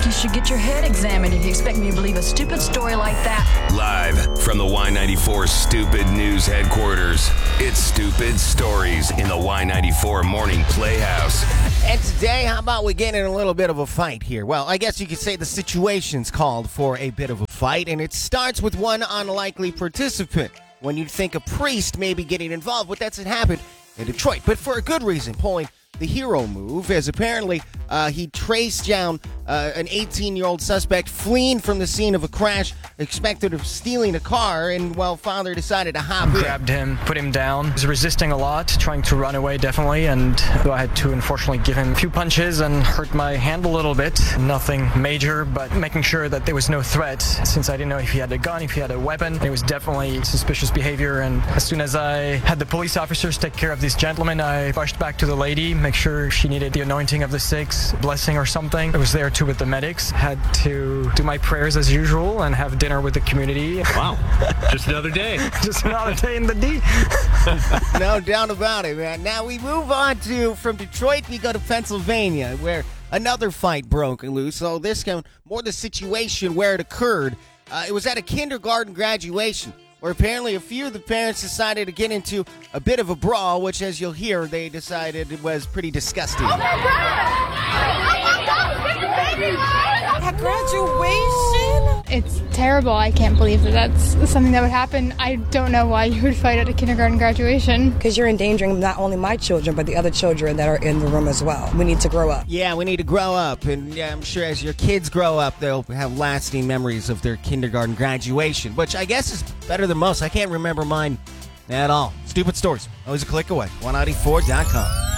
you should get your head examined if you expect me to believe a stupid story like that. Live from the Y94 Stupid News headquarters, it's Stupid Stories in the Y94 Morning Playhouse. And today, how about we get in a little bit of a fight here? Well, I guess you could say the situation's called for a bit of a fight, and it starts with one unlikely participant. When you'd think a priest may be getting involved, but that's what happened in Detroit. But for a good reason, pulling the hero move, as apparently he traced down an 18-year-old suspect fleeing from the scene of a crash, expected of stealing a car, and father decided to hop in. Grabbed him, put him down. He was resisting a lot, trying to run away, definitely, and I had to unfortunately give him a few punches and hurt my hand a little bit. Nothing major, but making sure that there was no threat, since I didn't know if he had a gun, if he had a weapon. It was definitely suspicious behavior, and as soon as I had the police officers take care of this gentleman, I rushed back to the lady, make sure she needed the anointing of the six, blessing or something. I was there too with the medics, had to do my prayers as usual and have dinner with the community. Wow, just another day. Just another day in the D. No doubt about it, man. Now we move on from Detroit, we go to Pennsylvania, where another fight broke loose. So this came more the situation where it occurred. It was at a kindergarten graduation, where apparently a few of the parents decided to get into a bit of a brawl, which, as you'll hear, they decided it was pretty disgusting. Oh my God! At graduation? It's terrible. I can't believe that that's something that would happen. I don't know why you would fight at a kindergarten graduation. Because you're endangering not only my children, but the other children that are in the room as well. We need to grow up. Yeah, we need to grow up. And I'm sure as your kids grow up, they'll have lasting memories of their kindergarten graduation, which I guess is better than most. I can't remember mine at all. Stupid Stories. Always a click away. 194.com.